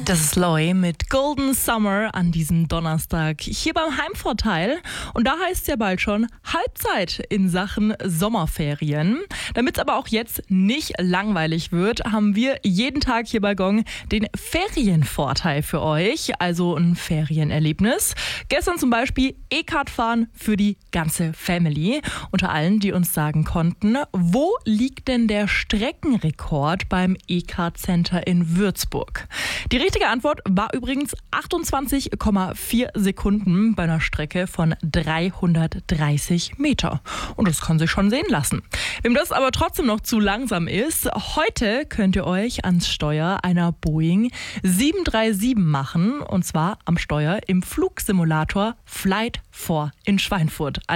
Das ist Loi mit Golden Summer an diesem Donnerstag hier beim Heimvorteil. Und da heißt es ja bald schon Halbzeit in Sachen Sommerferien. Damit es aber auch jetzt nicht langweilig wird, haben wir jeden Tag hier bei Gong den Ferienvorteil für euch. Also ein Ferienerlebnis. Gestern zum Beispiel E-Kart fahren für die ganze Family. Unter allen, die uns sagen konnten, wo liegt denn der Streckenrekord beim E-Kart Center in Würzburg? Die richtige Antwort war übrigens 28,4 Sekunden bei einer Strecke von 330 Meter. Und das kann sich schon sehen lassen. Wem das aber trotzdem noch zu langsam ist, heute könnt ihr euch ans Steuer einer Boeing 737 machen. Und zwar am Steuer im Flugsimulator Flight 4 in Schweinfurt.